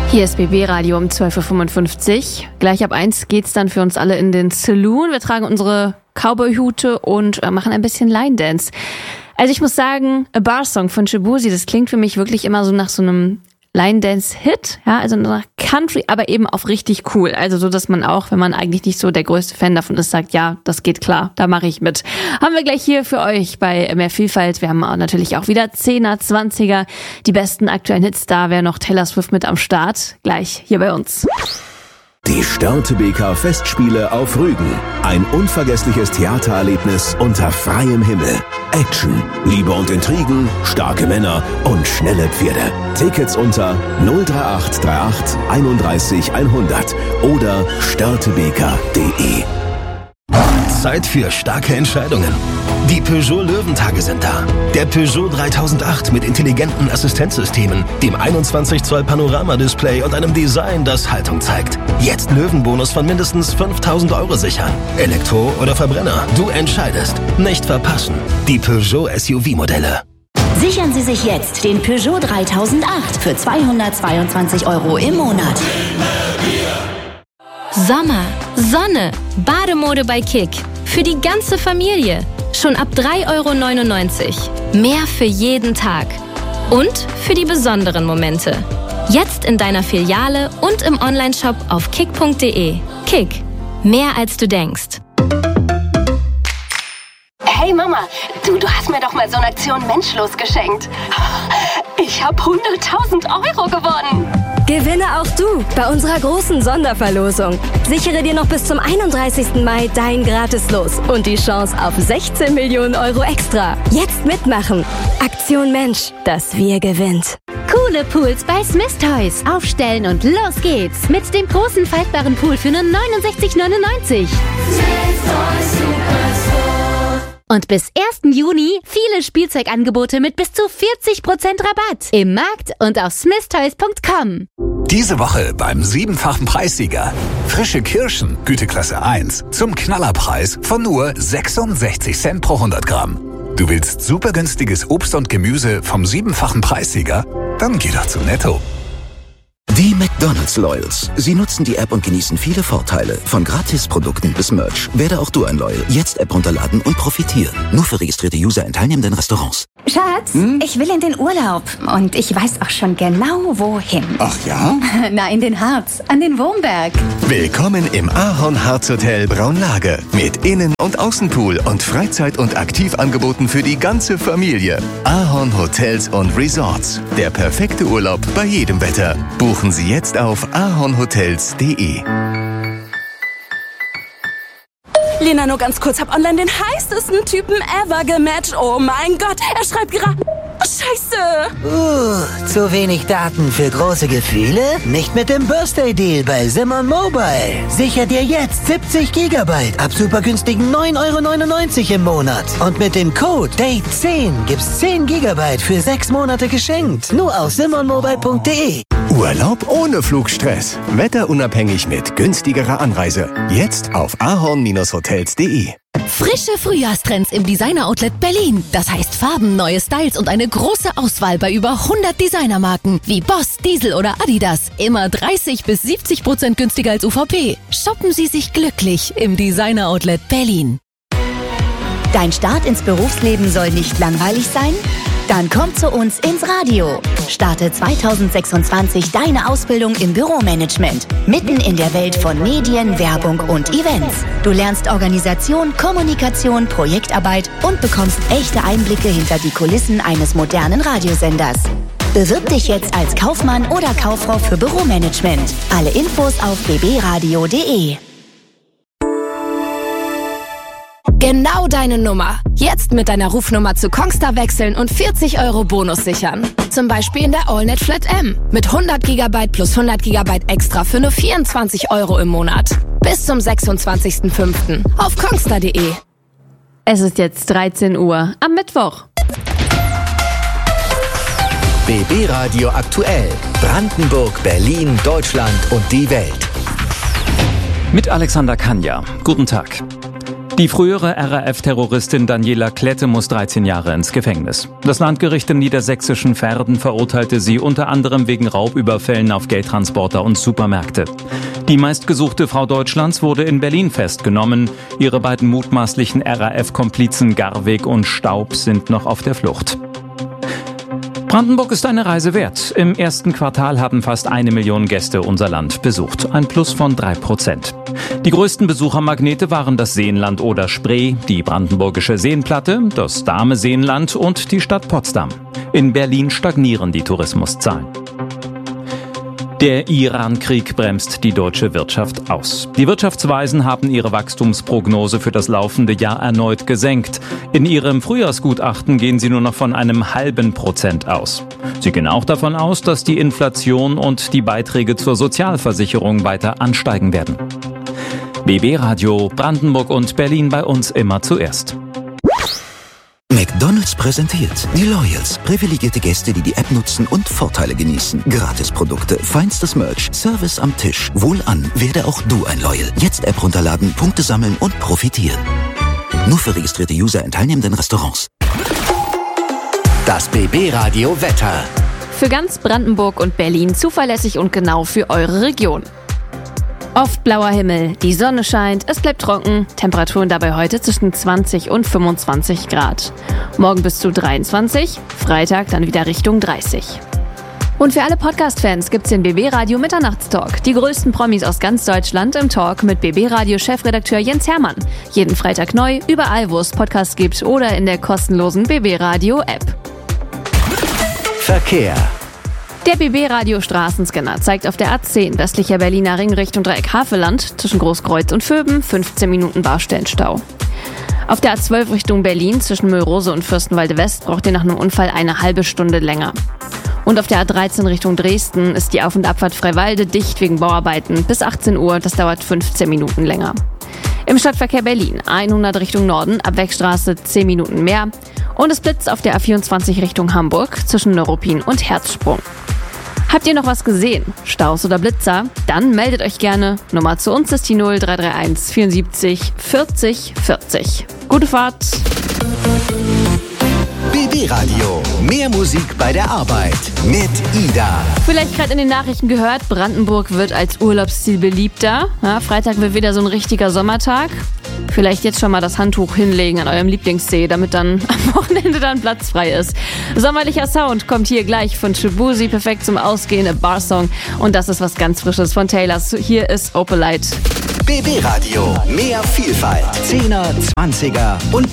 Hier ist BB Radio um 12.55 Uhr. Gleich ab 1 geht's dann für uns alle in den Saloon. Wir tragen unsere Cowboy-Hute und machen ein bisschen Line-Dance. Also ich muss sagen, A Bar Song von Shaboozey, das klingt für mich wirklich immer so nach so einem Line-Dance-Hit, ja, also nach Country, aber eben auch richtig cool. Also so, dass man auch, wenn man eigentlich nicht so der größte Fan davon ist, sagt, ja, das geht klar, da mache ich mit. Haben wir gleich hier für euch bei Mehr Vielfalt. Wir haben auch natürlich auch wieder 10er, 20er, die besten aktuellen Hits. Da wäre noch Taylor Swift mit am Start. Gleich hier bei uns. Die Störtebeker Festspiele auf Rügen. Ein unvergessliches Theatererlebnis unter freiem Himmel. Action, Liebe und Intrigen, starke Männer und schnelle Pferde. Tickets unter 03838 31 100 oder störtebeker.de. Zeit für starke Entscheidungen. Die Peugeot Löwentage sind da. Der Peugeot 3008 mit intelligenten Assistenzsystemen, dem 21 Zoll Panoramadisplay und einem Design, das Haltung zeigt. Jetzt Löwenbonus von mindestens 5.000 € sichern. Elektro oder Verbrenner, du entscheidest. Nicht verpassen. Die Peugeot SUV-Modelle. Sichern Sie sich jetzt den Peugeot 3008 für 222 € im Monat. Sommer, Sonne, Bademode bei Kick. Für die ganze Familie. Schon ab 3,99 €. Mehr für jeden Tag. Und für die besonderen Momente. Jetzt in deiner Filiale und im Onlineshop auf kick.de. Kick. Mehr als du denkst. Hey Mama, du hast mir doch mal so eine Aktion Menschlos geschenkt. Ich habe 100.000 € gewonnen. Gewinne auch du bei unserer großen Sonderverlosung. Sichere dir noch bis zum 31. Mai dein Gratis-Los und die Chance auf 16 Millionen € extra. Jetzt mitmachen. Aktion Mensch, das Wir gewinnt. Coole Pools bei Smith Toys. Aufstellen und los geht's. Mit dem großen faltbaren Pool für nur 69,99 €. Und bis 1. Juni viele Spielzeugangebote mit bis zu 40% Rabatt. Im Markt und auf smithtoys.com. Diese Woche beim 7-fachen Preissieger. Frische Kirschen, Güteklasse 1, zum Knallerpreis von nur 66 Cent pro 100 Gramm. Du willst super günstiges Obst und Gemüse vom 7-fachen Preissieger? Dann geh doch zu Netto. Die McDonald's Loyals. Sie nutzen die App und genießen viele Vorteile. Von Gratisprodukten bis Merch. Werde auch du ein Loyal. Jetzt App runterladen und profitieren. Nur für registrierte User in teilnehmenden Restaurants. Schatz, ich will in den Urlaub. Und ich weiß auch schon genau, wohin. Ach ja? Na, in den Harz. An den Wurmberg. Willkommen im Ahorn Harz Hotel Braunlage. Mit Innen- und Außenpool und Freizeit- und Aktivangeboten für die ganze Familie. Ahorn Hotels und Resorts. Der perfekte Urlaub bei jedem Wetter. Buchen Sie jetzt auf ahornhotels.de. Lena, nur ganz kurz, hab online den heißesten Typen ever gematcht. Oh mein Gott, er schreibt gerade... Scheiße! Zu wenig Daten für große Gefühle? Nicht mit dem Birthday Deal bei Simon Mobile. Sicher dir jetzt 70 GB ab super günstigen 9,99 € im Monat. Und mit dem Code DATE10 gibt's 10 GB für 6 Monate geschenkt. Nur auf simonmobile.de. Urlaub ohne Flugstress. Wetterunabhängig mit günstigerer Anreise. Jetzt auf ahorn-hotels.de. Frische Frühjahrstrends im Designer-Outlet Berlin. Das heißt Farben, neue Styles und eine große Auswahl bei über 100 Designermarken wie Boss, Diesel oder Adidas. Immer 30-70% günstiger als UVP. Shoppen Sie sich glücklich im Designer-Outlet Berlin. Dein Start ins Berufsleben soll nicht langweilig sein? Dann komm zu uns ins Radio. Starte 2026 deine Ausbildung im Büromanagement. Mitten in der Welt von Medien, Werbung und Events. Du lernst Organisation, Kommunikation, Projektarbeit und bekommst echte Einblicke hinter die Kulissen eines modernen Radiosenders. Bewirb dich jetzt als Kaufmann oder Kauffrau für Büromanagement. Alle Infos auf bbradio.de. Genau deine Nummer. Jetzt mit deiner Rufnummer zu Kongstar wechseln und 40 € Bonus sichern. Zum Beispiel in der AllNet Flat M. Mit 100 GB plus 100 GB extra für nur 24 € im Monat. Bis zum 26.05. auf kongstar.de. Es ist jetzt 13 Uhr am Mittwoch. BB Radio aktuell. Brandenburg, Berlin, Deutschland und die Welt. Mit Alexander Kanja. Guten Tag. Die frühere RAF-Terroristin Daniela Klette muss 13 Jahre ins Gefängnis. Das Landgericht im niedersächsischen Verden verurteilte sie unter anderem wegen Raubüberfällen auf Geldtransporter und Supermärkte. Die meistgesuchte Frau Deutschlands wurde in Berlin festgenommen. Ihre beiden mutmaßlichen RAF-Komplizen Garweg und Staub sind noch auf der Flucht. Brandenburg ist eine Reise wert. Im ersten Quartal haben fast 1 Million Gäste unser Land besucht. Ein Plus von 3%. Die größten Besuchermagnete waren das Seenland oder Spree, die brandenburgische Seenplatte, das Dahme-Seenland und die Stadt Potsdam. In Berlin stagnieren die Tourismuszahlen. Der Iran-Krieg bremst die deutsche Wirtschaft aus. Die Wirtschaftsweisen haben ihre Wachstumsprognose für das laufende Jahr erneut gesenkt. In ihrem Frühjahrsgutachten gehen sie nur noch von einem %0,5% aus. Sie gehen auch davon aus, dass die Inflation und die Beiträge zur Sozialversicherung weiter ansteigen werden. BB Radio, Brandenburg und Berlin bei uns immer zuerst. McDonald's präsentiert die Loyals. Privilegierte Gäste, die die App nutzen und Vorteile genießen. Gratisprodukte, feinstes Merch, Service am Tisch. Wohlan, werde auch du ein Loyal. Jetzt App runterladen, Punkte sammeln und profitieren. Nur für registrierte User in teilnehmenden Restaurants. Das BB Radio Wetter. Für ganz Brandenburg und Berlin zuverlässig und genau für eure Region. Oft blauer Himmel, die Sonne scheint, es bleibt trocken, Temperaturen dabei heute zwischen 20 und 25 Grad. Morgen bis zu 23, Freitag dann wieder Richtung 30. Und für alle Podcast-Fans gibt's den BB Radio Mitternachtstalk. Die größten Promis aus ganz Deutschland im Talk mit BB Radio Chefredakteur Jens Hermann. Jeden Freitag neu, überall wo es Podcasts gibt oder in der kostenlosen BB Radio App. Verkehr. Der BB-Radio Straßenscanner zeigt auf der A10 westlicher Berliner Ring Richtung Dreieck Havelland zwischen Großkreuz und Vöben 15 Minuten Baustellenstau. Auf der A12 Richtung Berlin zwischen Müllrose und Fürstenwalde West braucht ihr nach einem Unfall eine halbe Stunde länger. Und auf der A13 Richtung Dresden ist die Auf- und Abfahrt Freiwalde dicht wegen Bauarbeiten bis 18 Uhr, das dauert 15 Minuten länger. Im Stadtverkehr Berlin 100 Richtung Norden, Abwegstraße 10 Minuten mehr. Und es blitzt auf der A24 Richtung Hamburg zwischen Neuruppin und Herzsprung. Habt ihr noch was gesehen? Staus oder Blitzer? Dann meldet euch gerne. Nummer zu uns ist die 0331 74 40 40. Gute Fahrt! BB Radio. Mehr Musik bei der Arbeit. Mit Ida. Vielleicht gerade in den Nachrichten gehört, Brandenburg wird als Urlaubsziel beliebter. Ja, Freitag wird wieder so ein richtiger Sommertag. Vielleicht jetzt schon mal das Handtuch hinlegen an eurem Lieblingssee, damit dann am Wochenende dann Platz frei ist. Sommerlicher Sound kommt hier gleich von Shibuzi, perfekt zum Ausgehen, a Bar-Song. Und das ist was ganz Frisches von Taylors. Hier ist Opalite. BB Radio. Mehr Vielfalt. 10er, 20er und